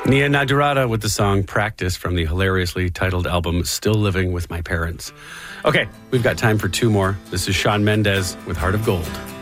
Nia Nadurada with the song Practice from the hilariously titled album Still Living with My Parents. Okay, we've got time for two more. This is Shawn Mendes with Heart of Gold.